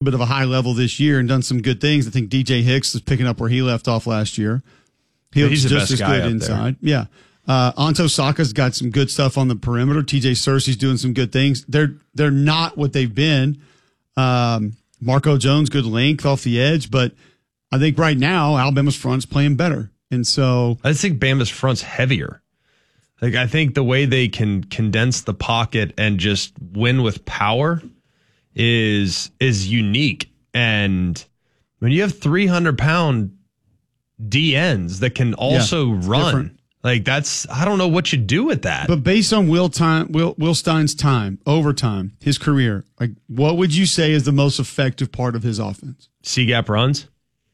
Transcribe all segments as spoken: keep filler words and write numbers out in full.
bit of a high level this year and done some good things. I think D J Hicks is picking up where he left off last year. He looks just as good inside. Yeah. Uh, Anto Saka's got some good stuff on the perimeter. T J Searcy's doing some good things. They're they're not what they've been. Um, Marco Jones, good length off the edge, but I think right now Alabama's front's playing better. And so I just think Bama's front's heavier. Like I think the way they can condense the pocket and just win with power is is unique. And when you have three hundred pound D Ns that can also yeah, run. Different. Like, that's, I don't know what you do with that. But based on Will time, Will, Will Stein's time, overtime, his career, like, what would you say is the most effective part of his offense? C-gap runs?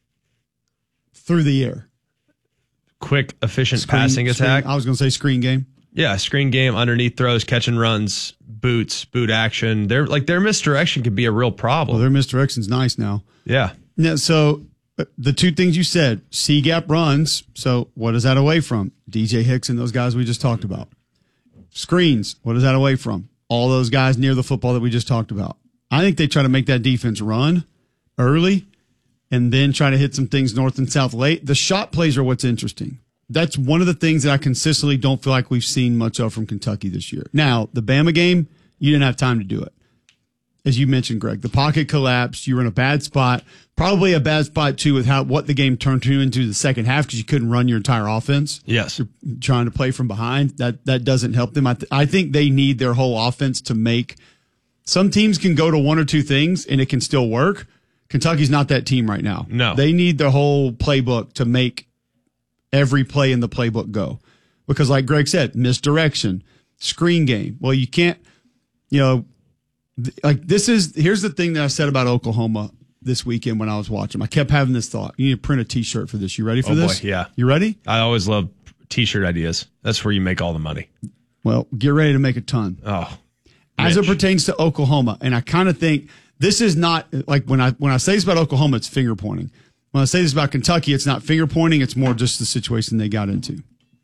Through the air. Quick, efficient screen, passing attack? Screen, I was going to say screen game. Yeah, screen game, underneath throws, catch and runs, boots, boot action. They're, like, their misdirection could be a real problem. Well, their misdirection's nice now. Yeah. Yeah, so the two things you said, C-gap runs. So what is that away from? D J Hicks and those guys we just talked about. Screens. What is that away from? All those guys near the football that we just talked about. I think they try to make that defense run early and then try to hit some things north and south late. The shot plays are what's interesting. That's one of the things that I consistently don't feel like we've seen much of from Kentucky this year. Now, the Bama game, you didn't have time to do it. As you mentioned, Greg, the pocket collapsed. You were in a bad spot. Probably a bad spot, too, with how what the game turned to into the second half because you couldn't run your entire offense. Yes. You're trying to play from behind. That that doesn't help them. I, th- I think they need their whole offense to make – some teams can go to one or two things, and it can still work. Kentucky's not that team right now. No. They need their whole playbook to make every play in the playbook go. Because like Greg said, misdirection, screen game. Well, you can't – you know – like this is here's the thing that I said about Oklahoma this weekend when I was watching. I kept having this thought. You need to print a T-shirt for this. You ready for oh this? Boy, yeah. You ready? I always love T-shirt ideas. That's where you make all the money. Well, get ready to make a ton. Oh, as it pertains to Oklahoma, and I kind of think this is not like when I when I say this about Oklahoma, it's finger pointing. When I say this about Kentucky, it's not finger pointing. It's more just the situation they got into.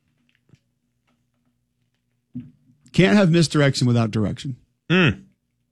Can't have misdirection without direction. Mm.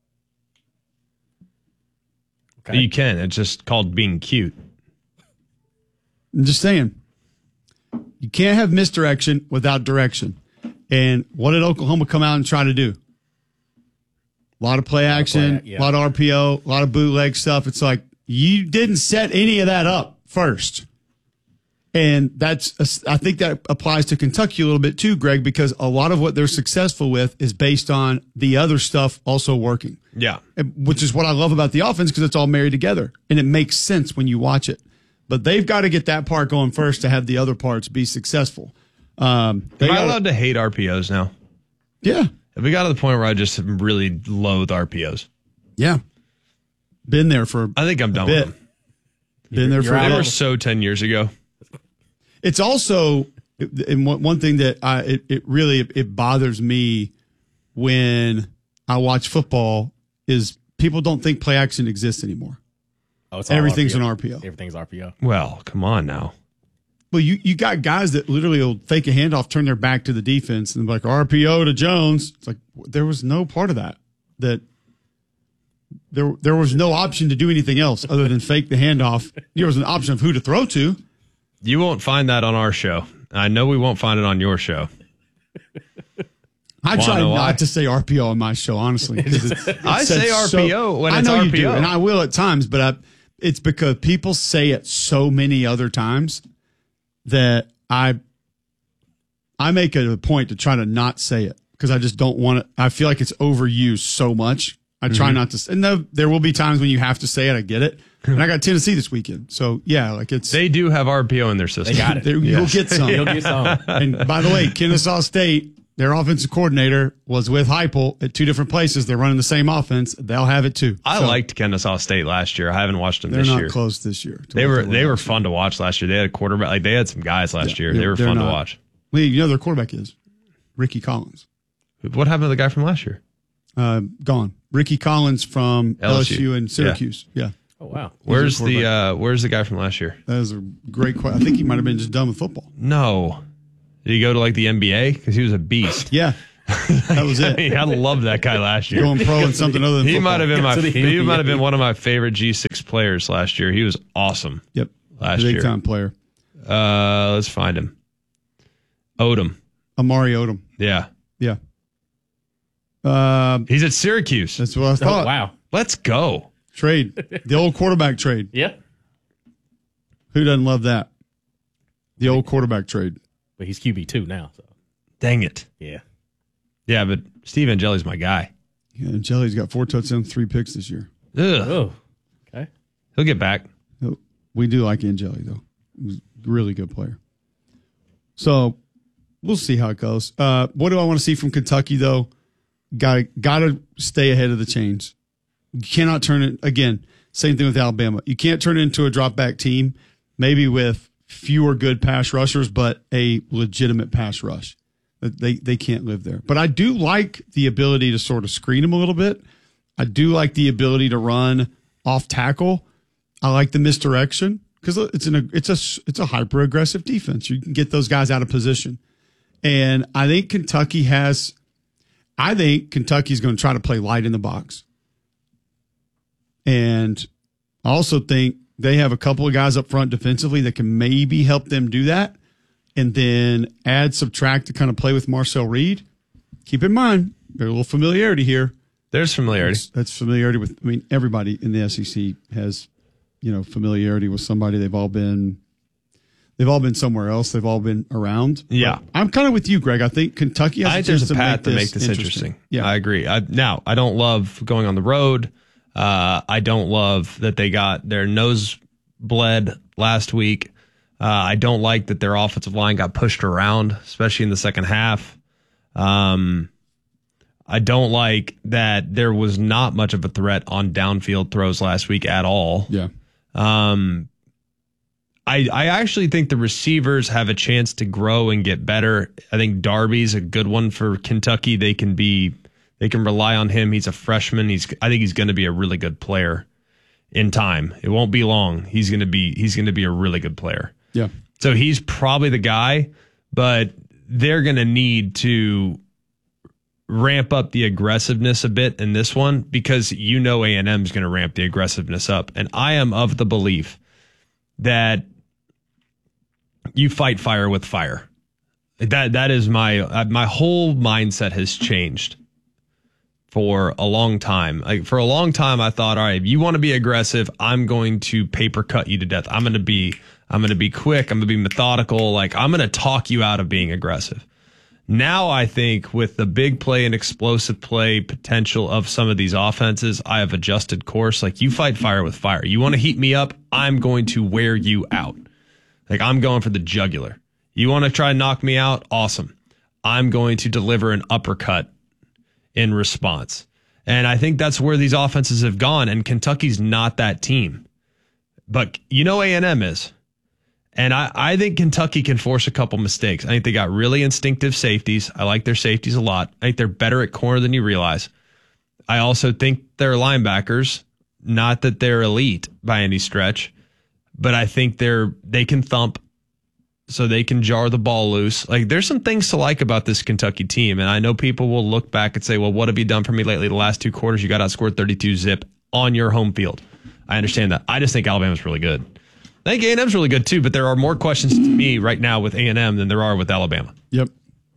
Okay. You can. It's just called being cute. I'm just saying. You can't have misdirection without direction. And what did Oklahoma come out and try to do? A lot of play action, a lot of, play, yeah. a lot of R P O, a lot of bootleg stuff. It's like you didn't set any of that up first. And that's, I think that applies to Kentucky a little bit too, Greg, because a lot of what they're successful with is based on the other stuff also working. Yeah. Which is what I love about the offense because it's all married together and it makes sense when you watch it. But they've got to get that part going first to have the other parts be successful. Um, Am I gotta, allowed to hate R P Os now? Yeah. Have we got to the point where I just really loathe R P Os? Yeah. Been there for I think I'm done bit. with them. Been there You're for a They bit. were so ten years ago. It's also, and one thing that I, it, it really, it bothers me when I watch football is people don't think play action exists anymore. Oh, it's Everything's an an R P O. Everything's R P O. Well, come on now. Well, you, you got guys that literally will fake a handoff, turn their back to the defense, and be like, R P O to Jones. It's like, there was no part of that. That there, there was no option to do anything else other than fake the handoff. There was an option of who to throw to. You won't find that on our show. I know we won't find it on your show. I Wanna try know not why? to say R P O on my show, honestly. It's, it's I say R P O so, when I it's know R P O. you do, and I will at times, but I, it's because people say it so many other times that I I make it a point to try to not say it because I just don't want it. I feel like it's overused so much. I try mm-hmm. not to. And there, there will be times when you have to say it. I get it. And I got Tennessee this weekend. So, yeah, like it's. They do have R P O in their system. They got it. You'll Yes. get some. You'll get some. And by the way, Kennesaw State, their offensive coordinator was with Heupel at two different places. They're running the same offense. They'll have it too. I So, liked Kennesaw State last year. I haven't watched them They're this not year. close this year. They were they were fun to watch last year. They had a quarterback. Like they had some guys last Yeah, year. They were they're fun to not. watch. Well, you know their quarterback is Ricky Collins. What happened to the guy from last year? Uh, gone. Ricky Collins from L S U, L S U and Syracuse. Yeah. yeah. Oh, wow. Where's a the quarterback. uh, Where's the guy from last year? That is a great question. I think he might have been just done with football. No. Did he go to like the N B A? Because he was a beast. Yeah. That was it. I love that guy last year. Going pro in something other than He football. might have been my. to the He N B A. might have been one of my favorite G six players last year. He was awesome. Yep. Last Big year. time player. Uh, let's find him. Odom. Amari Odom. Yeah, Yeah. Uh, he's at Syracuse. that's what I Oh, thought. wow. Let's go. Trade. The old quarterback trade. Yeah. Who doesn't love that? The old quarterback trade. But he's Q B two now. So Dang it. yeah. Yeah, but Steve Angeli's my guy. Yeah, and Jelly's got four touchdowns, three picks this year. Ugh. Oh. Okay. He'll get back. We do like Angeli, though. He's a really good player. So we'll see how it goes. Uh, what do I want to see from Kentucky, though? Got got to stay ahead of the chains. You cannot turn it, again, same thing with Alabama. You can't turn it into a drop back team, maybe with fewer good pass rushers, but a legitimate pass rush. They, they can't live there. But I do like the ability to sort of screen them a little bit. I do like the ability to run off tackle. I like the misdirection because it's an it's a it's a hyper aggressive defense. You can get those guys out of position, and I think Kentucky has. I think Kentucky's going to try to play light in the box, and I also think they have a couple of guys up front defensively that can maybe help them do that, and then add subtract to kind of play with Marcel Reed. Keep in mind there's a little familiarity here. There's familiarity. That's, that's familiarity with. I mean, everybody in the S E C has. You know, familiarity with somebody. They've all been, they've all been somewhere else. They've all been around. Yeah. But I'm kind of with you, Greg. I think Kentucky has I a think there's chance a to path make to this make this interesting. Yeah, I agree. I, now, I don't love going on the road. Uh, I don't love that they got their nose bled last week. Uh, I don't like that their offensive line got pushed around, especially in the second half. Um, I don't like that there was not much of a threat on downfield throws last week at all. yeah. Um, I I actually think the receivers have a chance to grow and get better. I think Darby's a good one for Kentucky. They can be they can rely on him. He's a freshman. He's I think he's going to be a really good player in time. It won't be long. He's going to be he's going to be a really good player. Yeah. So he's probably the guy, but they're going to need to ramp up the aggressiveness a bit in this one because you know A and M is going to ramp the aggressiveness up. And I am of the belief that you fight fire with fire. That that is my uh, my whole mindset has changed for a long time. Like for a long time I thought, all right, if you want to be aggressive, I'm going to paper cut you to death. I'm going to be I'm going to be quick, I'm going to be methodical, like I'm going to talk you out of being aggressive. Now I think with the big play and explosive play potential of some of these offenses, I have adjusted course. Like you fight fire with fire. You want to heat me up? I'm going to wear you out. Like I'm going for the jugular. You want to try and knock me out? Awesome. I'm going to deliver an uppercut in response. And I think that's where these offenses have gone. And Kentucky's not that team. But you know A and M is. And I, I think Kentucky can force a couple mistakes. I think they got really instinctive safeties. I like their safeties a lot. I think they're better at corner than you realize. I also think their linebackers, not that they're elite by any stretch, but I think they're they can thump so they can jar the ball loose. Like there's some things to like about this Kentucky team. And I know people will look back and say, well, what have you done for me lately? The last two quarters, you got outscored thirty-two zip on your home field. I understand that. I just think Alabama's really good. I think A and M's really good too, but there are more questions to me right now with A and M than there are with Alabama. Yep.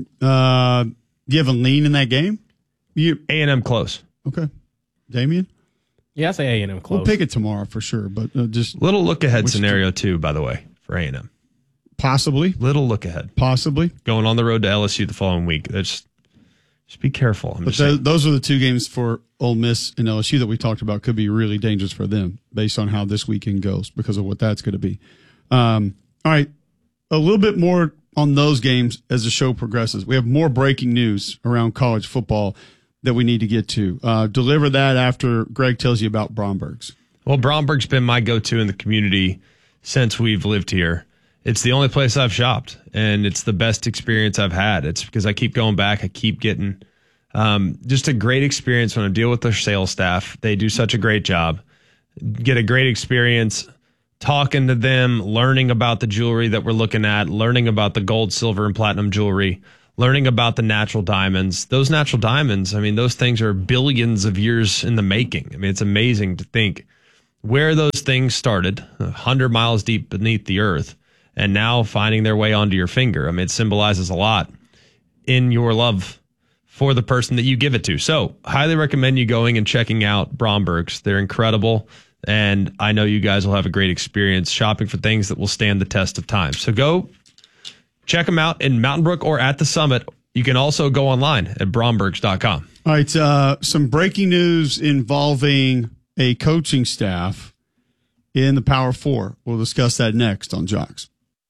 Uh, do you have a lean in that game? You A and M close. okay, Damien? Yeah, I say A and M close. We'll pick it tomorrow for sure, but uh, just Little look ahead Which scenario too, by the way, for A and M. possibly, Little look ahead. possibly. Going on the road to L S U the following week. That's just be careful. I'm But just th- saying. those are the two games for Ole Miss and L S U that we talked about could be really dangerous for them based on how this weekend goes because of what that's going to be. Um, all right, a little bit more on those games as the show progresses. We have more breaking news around college football that we need to get to. Uh, deliver that after Greg tells you about Bromberg's. Well, Bromberg's been my go-to in the community since we've lived here. It's the only place I've shopped, and it's the best experience I've had. It's because I keep going back. I keep getting um, just a great experience when I deal with their sales staff. They do such a great job. Get a great experience talking to them, learning about the jewelry that we're looking at, learning about the gold, silver, and platinum jewelry, learning about the natural diamonds. Those natural diamonds, I mean, those things are billions of years in the making. I mean, it's amazing to think where those things started, one hundred miles deep beneath the earth, and now finding their way onto your finger. I mean, it symbolizes a lot in your love for the person that you give it to. So, highly recommend you going and checking out Bromberg's. They're incredible, and I know you guys will have a great experience shopping for things that will stand the test of time. So go check them out in Mountain Brook or at the Summit. You can also go online at brombergs dot com. All right, uh, some breaking news involving a coaching staff in the Power Four. We'll discuss that next on Jocks.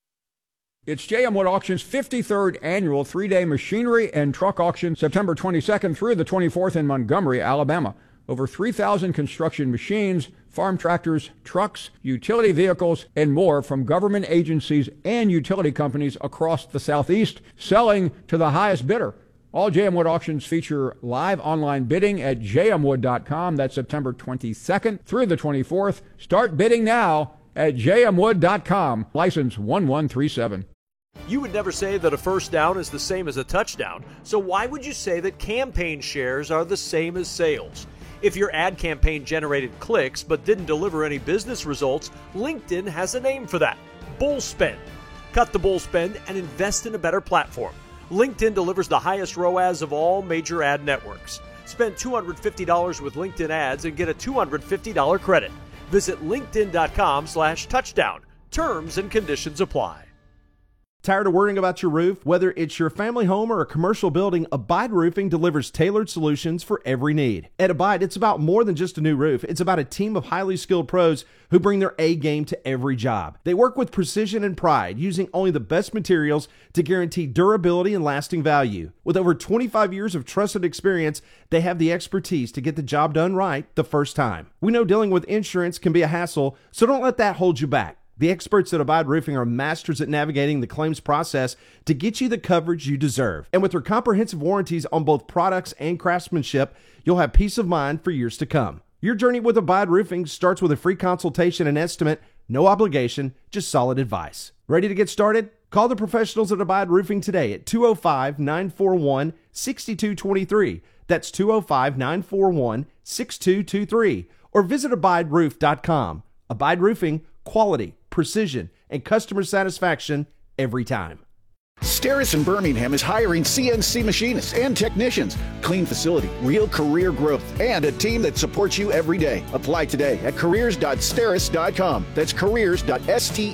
It's J M Wood Auction's fifty-third annual three-day machinery and truck auction, September twenty-second through the twenty-fourth in Montgomery, Alabama. Over three thousand construction machines, farm tractors, trucks, utility vehicles, and more from government agencies and utility companies across the Southeast, selling to the highest bidder. All J M Wood auctions feature live online bidding at j m wood dot com. That's September twenty-second through the twenty-fourth. Start bidding now at j m wood dot com. License one one three seven. You would never say that a first down is the same as a touchdown, so why would you say that campaign shares are the same as sales? If your ad campaign generated clicks but didn't deliver any business results, LinkedIn has a name for that: bull spend. Cut the bull spend and invest in a better platform. LinkedIn delivers the highest R O A S of all major ad networks. Spend two hundred fifty dollars with LinkedIn ads and get a two hundred fifty dollars credit. Visit linkedin dot com slash touchdown. Terms and conditions apply. Tired of worrying about your roof? Whether it's your family home or a commercial building, Abide Roofing delivers tailored solutions for every need. At Abide, it's about more than just a new roof. It's about a team of highly skilled pros who bring their A game to every job. They work with precision and pride, using only the best materials to guarantee durability and lasting value. With over twenty-five years of trusted experience, they have the expertise to get the job done right the first time. We know dealing with insurance can be a hassle, so don't let that hold you back. The experts at Abide Roofing are masters at navigating the claims process to get you the coverage you deserve. And with their comprehensive warranties on both products and craftsmanship, you'll have peace of mind for years to come. Your journey with Abide Roofing starts with a free consultation and estimate, no obligation, just solid advice. Ready to get started? Call the professionals at Abide Roofing today at two oh five, nine four one, six two two three. That's two oh five, nine four one, six two two three. Or visit abide roof dot com. Abide Roofing, quality, precision, and customer satisfaction every time. Steris in Birmingham is hiring C N C machinists and technicians. Clean facility, real career growth, and a team that supports you every day. Apply today at careers dot steris dot com. That's careers dot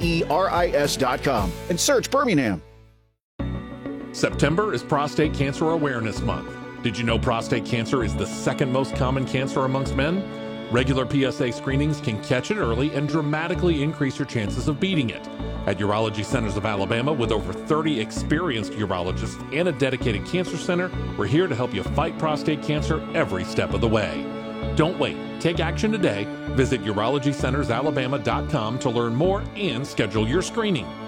steris dot com. And search Birmingham. September is Prostate Cancer Awareness Month. Did you know prostate cancer is the second most common cancer amongst men? Regular P S A screenings can catch it early and dramatically increase your chances of beating it. At Urology Centers of Alabama, with over thirty experienced urologists and a dedicated cancer center, we're here to help you fight prostate cancer every step of the way. Don't wait. Take action today. Visit urology centers alabama dot com to learn more and schedule your screening.